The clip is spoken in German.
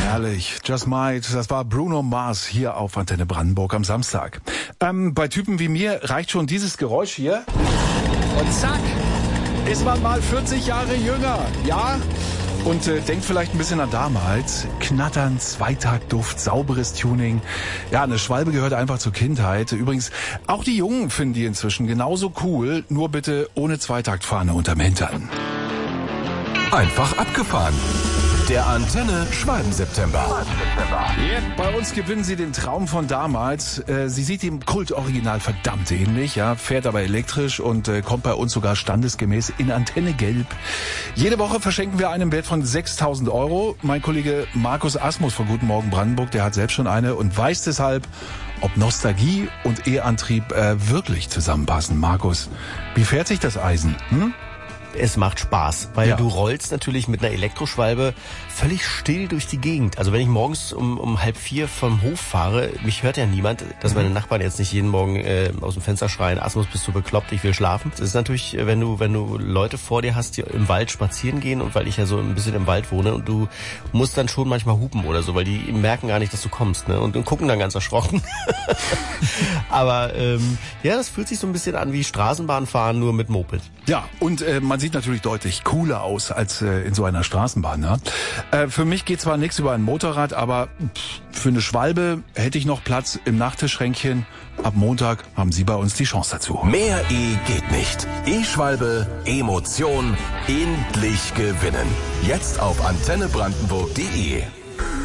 Herrlich. Just Might, das war Bruno Mars hier auf Antenne Brandenburg am Samstag. Bei Typen wie mir reicht schon dieses Geräusch hier. Und zack, ist man mal 40 Jahre jünger. Ja? Und denkt vielleicht ein bisschen an damals. Knattern, Zweitaktduft, sauberes Tuning. Ja, eine Schwalbe gehört einfach zur Kindheit. Übrigens, auch die Jungen finden die inzwischen genauso cool, nur bitte ohne Zweitaktfahne unterm Hintern. Einfach abgefahren. Der Antenne Schwalben-September. Yeah, bei uns gewinnen sie den Traum von damals. Sie sieht dem Kultoriginal verdammt ähnlich, ja, fährt aber elektrisch und kommt bei uns sogar standesgemäß in Antenne Gelb. Jede Woche verschenken wir einen Wert von 6.000 Euro. Mein Kollege Markus Asmus von Guten Morgen Brandenburg, der hat selbst schon eine und weiß deshalb, ob Nostalgie und E-Antrieb wirklich zusammenpassen. Markus, wie fährt sich das Eisen? Es macht Spaß, weil du rollst natürlich mit einer Elektroschwalbe völlig still durch die Gegend. Also wenn ich morgens um 3:30 vom Hof fahre, mich hört ja niemand, dass meine Nachbarn jetzt nicht jeden Morgen aus dem Fenster schreien, Asmus, bist du bekloppt, ich will schlafen. Das ist natürlich, wenn du Leute vor dir hast, die im Wald spazieren gehen und weil ich ja so ein bisschen im Wald wohne und du musst dann schon manchmal hupen oder so, weil die merken gar nicht, dass du kommst, ne? Und gucken dann ganz erschrocken. Aber das fühlt sich so ein bisschen an wie Straßenbahnfahren, nur mit Moped. Ja, und man sieht natürlich deutlich cooler aus als in so einer Straßenbahn. Ne? Für mich geht zwar nichts über ein Motorrad, aber für eine Schwalbe hätte ich noch Platz im Nachttischschränkchen. Ab Montag haben Sie bei uns die Chance dazu. Mehr E geht nicht. E-Schwalbe, Emotion, endlich gewinnen. Jetzt auf antennebrandenburg.de.